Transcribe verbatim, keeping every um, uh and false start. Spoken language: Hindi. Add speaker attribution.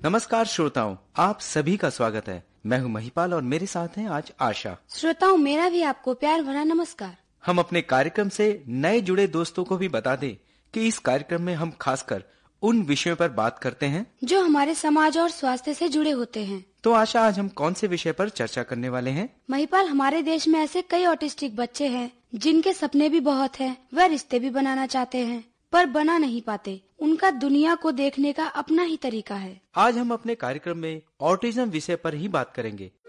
Speaker 1: नमस्कार श्रोताओं, आप सभी का स्वागत है। मैं हूं महिपाल और मेरे साथ हैं आज आशा।
Speaker 2: श्रोताओं, मेरा भी आपको प्यार भरा नमस्कार।
Speaker 1: हम अपने कार्यक्रम से नए जुड़े दोस्तों को भी बता दें कि इस कार्यक्रम में हम खासकर उन विषयों पर बात करते हैं
Speaker 2: जो हमारे समाज और स्वास्थ्य से जुड़े होते हैं।
Speaker 1: तो आशा, आज हम कौन से विषय पर चर्चा करने वाले हैं?
Speaker 2: महिपाल, हमारे देश में ऐसे कई ऑटिस्टिक बच्चे हैं जिनके सपने भी बहुत हैं, वह रिश्ते भी बनाना चाहते हैं पर बना नहीं पाते। उनका दुनिया को देखने का अपना ही तरीका है।
Speaker 1: आज हम अपने कार्यक्रम में ऑटिज्म विषय पर ही बात करेंगे।